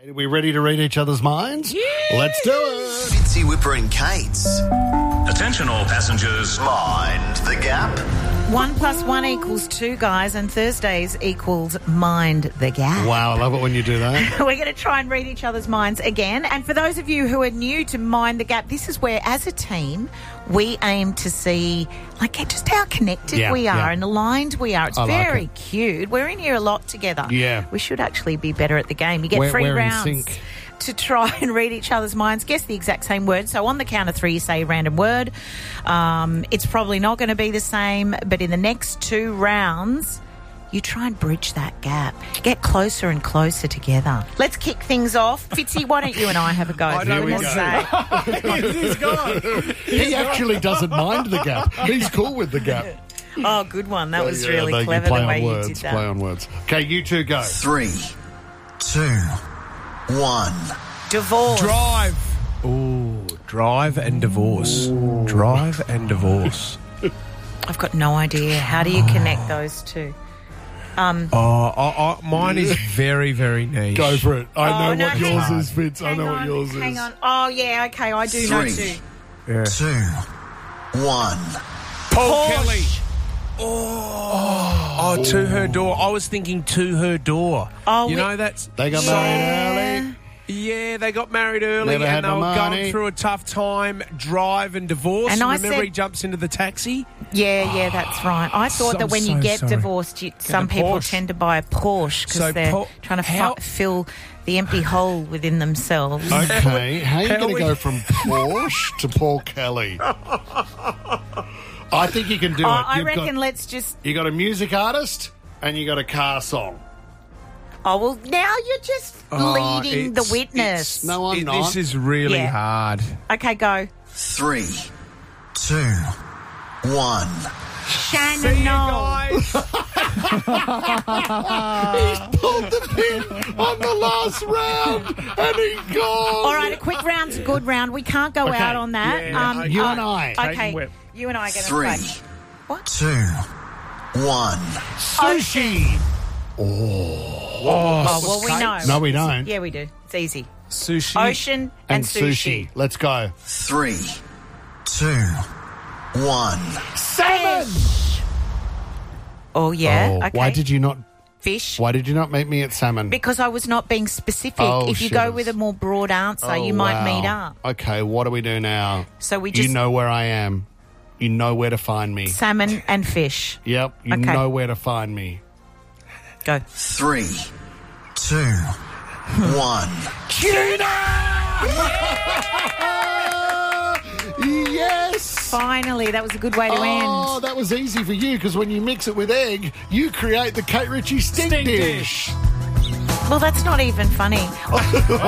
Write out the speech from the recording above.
Are we ready to read each other's minds? Yeah. Let's do it. Fitzy, Whipper and Kate's Attention all passengers. Mind the Gap. 1 + 1 = 2, guys, and Thursdays equals Mind the Gap. Wow, I love it when you do that. We're going to try and read each other's minds again. And for those of you who are new to Mind the Gap, this is where, as a team, we aim to see just how connected we are and aligned we are. It's very cute. We're in here a lot together. Yeah. We should actually be better at the game. You get three we're rounds in sync to try and read each other's minds. Guess the exact same word. So on the count of 3, you say a random word. It's probably not going to be the same, but in the next 2 rounds, you try and bridge that gap. Get closer and closer together. Let's kick things off. Fitzy, why don't you and I have a go? Here we go. He's gone. He actually doesn't mind the gap. He's cool with the gap. Oh, good one. That was really clever the way you did that. Play on words. Okay, you two go. 3, 2, 1. Divorce. Drive. Ooh, drive and divorce. Drive and divorce. I've got no idea. How do you connect those two? Mine is very, very niche. Go for it. I know what hang yours on. is, Vince. I know what yours is. Hang on. Oh, yeah, okay. I do know 3, too. Yeah. 2, 1. Paul Porsche. Kelly. Oh, to her door. I was thinking to her door. Oh, you know, that's... They got married early. Yeah, they got married early Never had and they no were money. going through a tough time, drive and divorce. And I remember said- he jumps into the taxi? Yeah, that's right. I thought that when you get divorced, some people Porsche. tend to buy a Porsche because So they're trying to fill the empty hole within themselves. Okay, how are you going to we- go from Porsche to Paul Kelly? I think you can do it. I reckon let's just... You got a music artist and you got a car song. Oh, well, now you're just leading the witness. No, I'm not. This is really Yeah. hard. Okay, go. 3, 2, 1. Shannon See you Knoll. guys. Pulled the pin on the last round and he gone. All right, a quick round's a good round. We can't go out on that. Yeah, you and I. Okay, Whip. you and I are going to 3, play. What? 2, 1. Sushi. Oh, well, we know. No, we don't. Yeah, we do. It's easy. Sushi. Ocean and sushi. Let's go. 3, 2, 1. Salmon. Oh, yeah. Oh, Okay. Why did you not meet me at salmon? Because I was not being specific. Oh, if you go shivers. with a more broad answer, you might meet up. Okay, what do we do now? So we just... You know where I am. You know where to find me. Salmon and fish. Yep, you Okay. know where to find me. Go. 3, 2, 1. Tuna! Yes! Finally, that was a good way to end. Oh, that was easy for you because when you mix it with egg, you create the Kate Ritchie stink dish. Well, that's not even funny.